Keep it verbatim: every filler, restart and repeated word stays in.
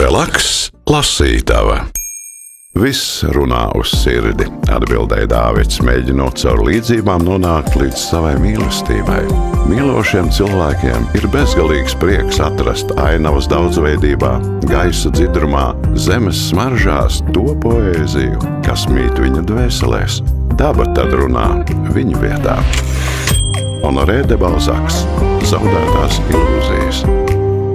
Relaks, lasītava. Viss runā uz sirdi, atbildēja Dāvids, mēģinot caur līdzībām nonākt līdz savai mīlestībai. Mīlošiem cilvēkiem ir bezgalīgs prieks atrast ainavas daudzveidībā, gaisa dzidrumā, zemes smaržās to poēziju, kas mīt viņu dvēselēs. Daba tad runā viņu vietā. Honoré de Balzacs, Zaudētās ilūzijas.